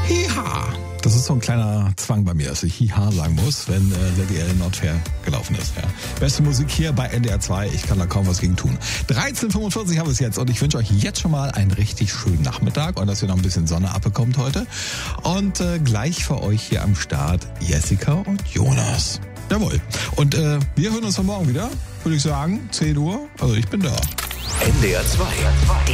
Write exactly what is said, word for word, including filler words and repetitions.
Hiha! Das ist so ein kleiner Zwang bei mir, dass ich Hiha sagen muss, wenn äh, Lady L not fair gelaufen ist. Ja. Beste Musik hier bei N D R zwei. Ich kann da kaum was gegen tun. dreizehn Uhr fünfundvierzig haben wir es jetzt und ich wünsche euch jetzt schon mal einen richtig schönen Nachmittag und dass ihr noch ein bisschen Sonne abbekommt heute. Und äh, gleich für euch hier am Start Jessica und Jonas. Jawohl. Und äh, wir hören uns dann morgen wieder, würde ich sagen, zehn Uhr. Also ich bin da. N D R zwei.